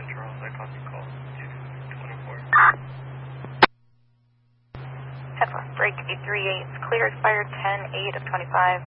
Central, that cost a call, 224. 10-4, break 838, clear expired 10-8 of 25.